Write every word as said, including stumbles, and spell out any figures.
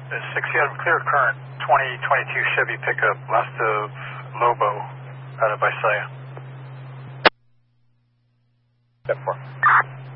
six, you have clear current, twenty twenty-two Chevy pickup, west of Lobo, out of Visalia. Step four.